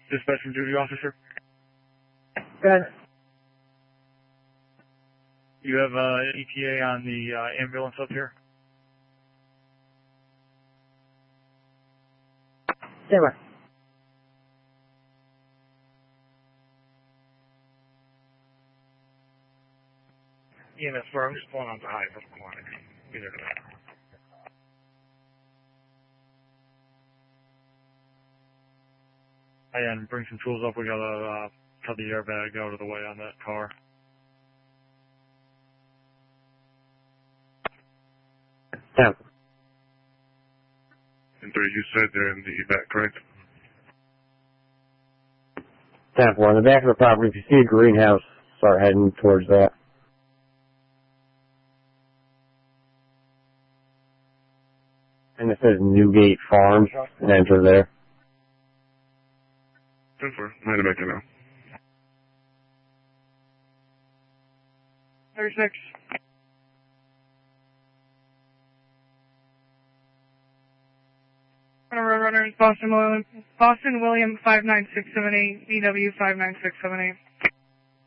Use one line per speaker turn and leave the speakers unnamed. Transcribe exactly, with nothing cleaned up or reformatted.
Dispatch from duty officer.
Good.
You have uh, E T A on the uh, ambulance up here?
Stay where?
E M S four, I'm just pulling out the high for quantity. Be there. And bring some tools up. We gotta uh, cut the airbag out of the way on that car.
Yeah.
And three, you said they're in the back, correct?
ten four. In the back of the property, if you see a greenhouse, start heading towards that. And it says Newgate Farms, and enter there.
ten four, I'm headed back there now.
thirty-six. Road Runners, Boston William, Boston William five nine six seven eight, B W five nine six seven eight.